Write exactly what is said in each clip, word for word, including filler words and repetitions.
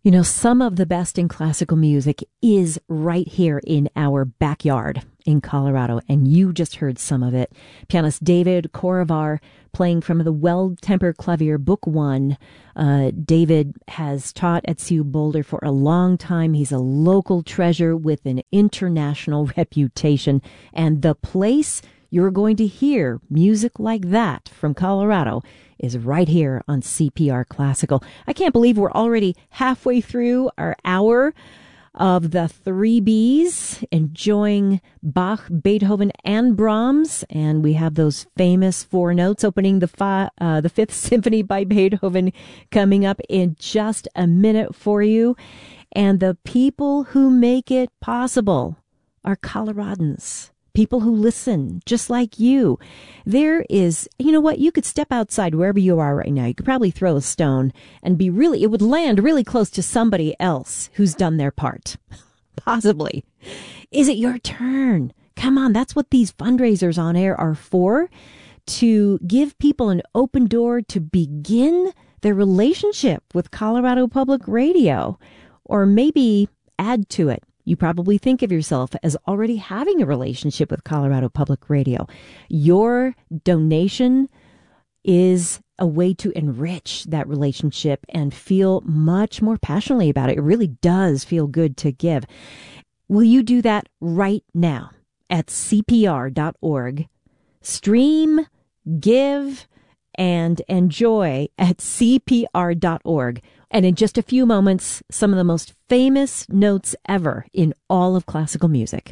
You know, some of the best in classical music is right here in our backyard in Colorado, and you just heard some of it. Pianist David Korovar playing from the Well-Tempered Clavier Book One. Uh, David has taught at C U Boulder for a long time. He's a local treasure with an international reputation, and the place you're going to hear music like that from Colorado is right here on C P R Classical. I can't believe we're already halfway through our hour of the three B's, enjoying Bach, Beethoven, and Brahms. And we have those famous four notes opening the, fi- uh, the Fifth Symphony by Beethoven coming up in just a minute for you. And the people who make it possible are Coloradans. People who listen, just like you. There is, you know what, you could step outside wherever you are right now. You could probably throw a stone and be really, it would land really close to somebody else who's done their part. Possibly. Is it your turn? Come on, that's what these fundraisers on air are for. To give people an open door to begin their relationship with Colorado Public Radio. Or maybe add to it. You probably think of yourself as already having a relationship with Colorado Public Radio. Your donation is a way to enrich that relationship and feel much more passionately about it. It really does feel good to give. Will you do that right now at C P R dot org? Stream, give, and enjoy at C P R dot org. And in just a few moments, some of the most famous notes ever in all of classical music.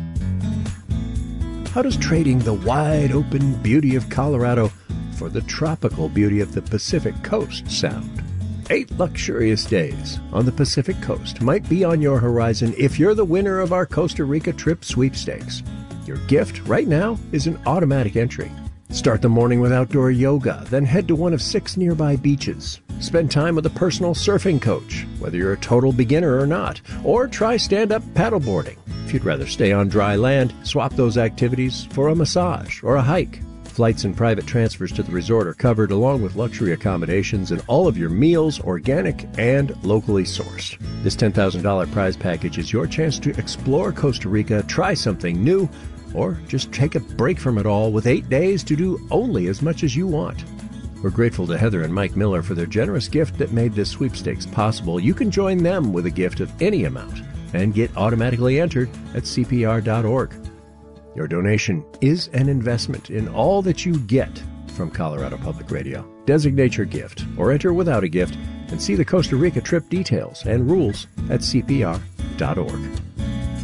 How does trading the wide-open beauty of Colorado for the tropical beauty of the Pacific Coast sound? Eight luxurious days on the Pacific Coast might be on your horizon if you're the winner of our Costa Rica trip sweepstakes. Your gift right now is an automatic entry. Start the morning with outdoor yoga, then head to one of six nearby beaches. Spend time with a personal surfing coach, whether you're a total beginner or not, or try stand-up paddleboarding. If you'd rather stay on dry land, swap those activities for a massage or a hike. Flights and private transfers to the resort are covered, along with luxury accommodations and all of your meals organic and locally sourced. This ten thousand dollars prize package is your chance to explore Costa Rica, try something new, or just take a break from it all with eight days to do only as much as you want. We're grateful to Heather and Mike Miller for their generous gift that made this sweepstakes possible. You can join them with a gift of any amount and get automatically entered at C P R dot org. Your donation is an investment in all that you get from Colorado Public Radio. Designate your gift or enter without a gift and see the Costa Rica trip details and rules at C P R dot org.